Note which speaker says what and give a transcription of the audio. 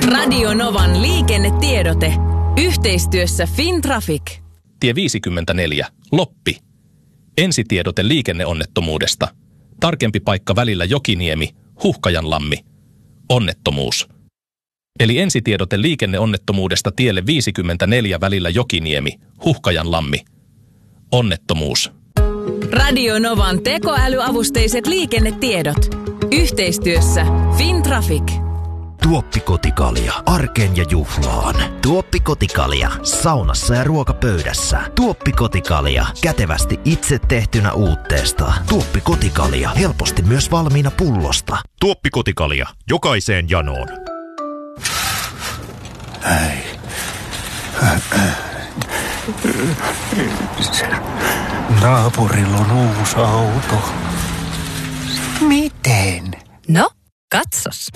Speaker 1: Radio Novan liikennetiedote. Yhteistyössä Fintraffic.
Speaker 2: Tie 54. Loppi. Ensitiedote liikenneonnettomuudesta. Tarkempi paikka välillä Jokiniemi, Huhkajanlammi. Onnettomuus. Eli ensitiedote liikenneonnettomuudesta tielle 54 välillä Jokiniemi, Huhkajanlammi. Onnettomuus.
Speaker 1: Radio Novan tekoälyavusteiset liikennetiedot. Yhteistyössä Fintraffic.
Speaker 3: Tuoppikotikalja. Arkeen ja juhlaan. Tuoppikotikalja. Saunassa ja ruokapöydässä. Tuoppikotikalja. Kätevästi itse tehtynä uutteesta. Tuoppikotikalja. Helposti myös valmiina pullosta.
Speaker 4: Tuoppikotikalja. Jokaiseen janoon.
Speaker 5: Naapurilla on uusi auto.
Speaker 6: Miten?
Speaker 7: No, katsos.